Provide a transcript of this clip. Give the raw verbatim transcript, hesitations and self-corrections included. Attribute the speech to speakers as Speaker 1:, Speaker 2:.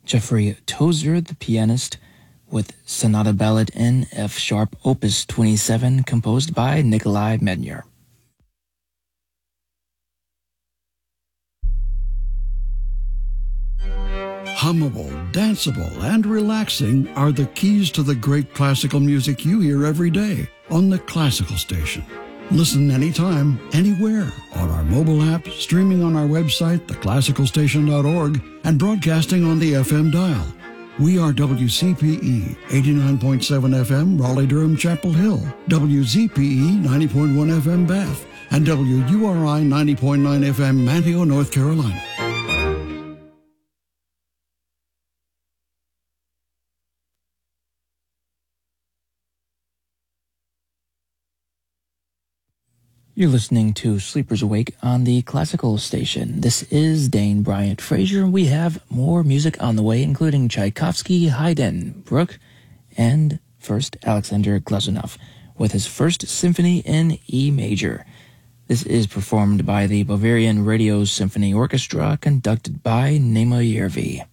Speaker 1: Jeffrey Tozer, the pianist, with Sonata Ballad in F-sharp, Opus twenty-seven, composed by Nikolai Medner.
Speaker 2: Hummable, danceable, and relaxing are the keys to the great classical music you hear every day on the Classical Station. Listen anytime, anywhere, on our mobile app, streaming on our website, the classical station dot org, and broadcasting on the F M dial. We are W C P E eighty-nine point seven F M, Raleigh-Durham, Chapel Hill, W Z P E ninety point one F M, Bath, and W U R I ninety point nine F M, Manteo, North Carolina.
Speaker 1: You're listening to Sleepers Awake on the Classical Station. This is Dane Bryant Frazier. We have more music on the way, including Tchaikovsky, Haydn, Bruch, and first Alexander Glazunov with his first symphony in E major. This is performed by the Bavarian Radio Symphony Orchestra, conducted by Nema Järvi.